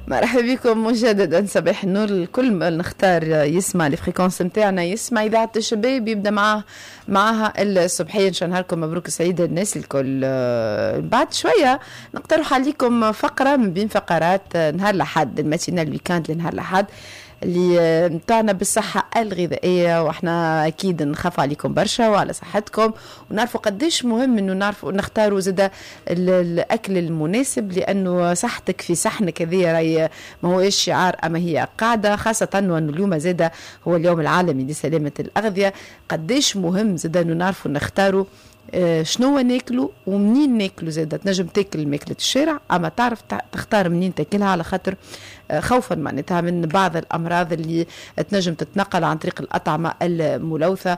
مرحبا بكم مجددا. صباح النور. الكل نختار يسمع الفريكونس نتاعنا، يسمع اذاعه الشباب، يبدا معاها الصبحيه. ان شاء الله نهاركم مبروك سعيد الناس الكل. بعد شويه نقترح عليكم فقره من بين فقرات نهار الاحد، الماتينال الويكاند لنهار الاحد اللي متاعنا بالصحة الغذائية، واحنا اكيد نخاف عليكم برشا وعلى صحتكم، ونعرفوا قديش مهم انه نعرفوا نختاروا زادا الاكل المناسب، لانه صحتك في صحنك هذه راي ما هوش شعار اما هي قاعدة، خاصة وانه اليوم زادا هو اليوم العالمي لسلامة الاغذية. قديش مهم زادا انه نعرفوا نختاروا شنو ناكلوا ومنين ناكلوا. زادا تنجم تاكل ماكلة الشارع، اما تعرف تختار منين تاكلها، على خاطر خوفا معناتها من بعض الامراض اللي تنجم تتنقل عن طريق الاطعمه الملوثه،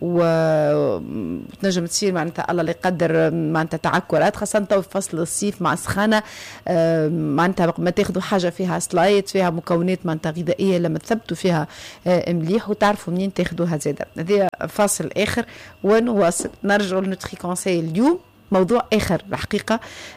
وتنجم تصير معناتها الله لا يقدر معناتها تعكرات، خاصه في فصل الصيف مع السخانه. معناتها ما تاخذوا حاجه فيها سلايد، فيها مكونات معناتها غذائيه لما تثبتوا فيها مليح وتعرفوا منين تاخذوها. زاده هذه فاصل اخر ونواصل. نرجع لنوتري كونساي اليوم موضوع آخر الحقيقة،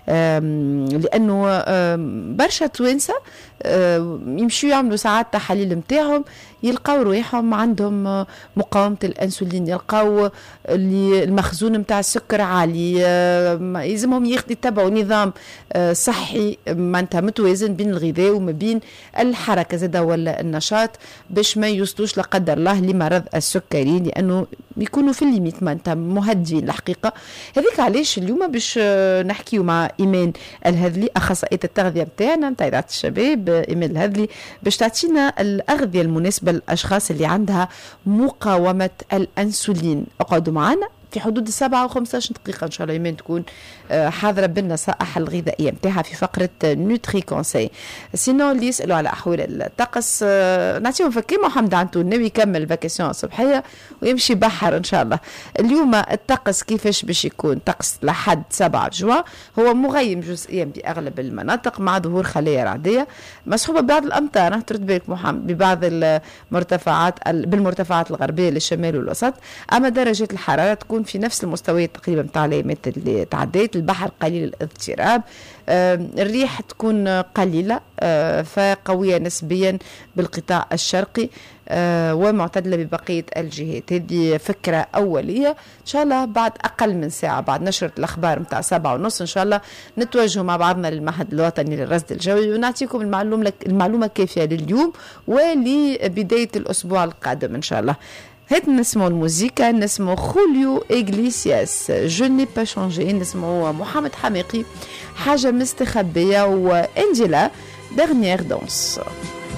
لأنه برشا توانسة يمشوا يعملوا ساعات تحاليل متاعهم، يلقاو رواحهم عندهم مقاومة الأنسولين، يلقاو المخزون متاع السكر عالي، يلزمهم يتبعوا نظام صحي معناتها متوازن بين الغذاء وما بين الحركة زادا ولا النشاط، باش ما يوصلوش لا قدر الله لمرض السكري، لأنه يكونوا في الليميت معناتها مهدين الحقيقة. هذيك علاش اليوم باش نحكيو مع إيمان الهذلي، أخصائية التغذية متاعنا متاع إذاعة الشباب. إيمان الهذلي باش تعطينا الأغذية المناسبة للأشخاص اللي عندها مقاومة الأنسولين. اقعدوا معنا في حدود 7 و15 دقيقة إن شاء الله إيمان تكون حاضرة بالنصائح الغذائية متاعها في فقرة نوتري كونساي. سينو اللي يسألوا على أحوال الطقس نعطيهم فكي محمد عنتون ناوي يكمل الفاكاسيون الصبحية ويمشي بحر إن شاء الله. اليوم الطقس كيفاش باش يكون؟ طقس لحد 7 جوان هو مغيم جزئيا بأغلب المناطق مع ظهور خلايا رعدية مصحوبة ببعض الأمطار. ترد بالك محمد ببعض المرتفعات بالمرتفعات الغربية للشمال والوسط، أما درجة الحرارة تكون في نفس المستويات تقريبا متاع الايامات اللي تعديت. البحر قليل الاضطراب، الريح تكون قليلة فقوية نسبيا بالقطاع الشرقي ومعتدلة ببقية الجهات. هذه فكرة أولية. إن شاء الله بعد أقل من ساعة بعد نشرة الأخبار متاع 7:30 إن شاء الله نتوجه مع بعضنا للمعهد الوطني للرصد الجوي ونعطيكم المعلومة الكافية لليوم ولبداية الأسبوع القادم إن شاء الله. هات نسمو الموسيقى، نسمو خوليو إغليسياس جو ني با شانجي، نسمو محمد حماقي حاجة مستخبية، وإنجيلا دغنيير دانس.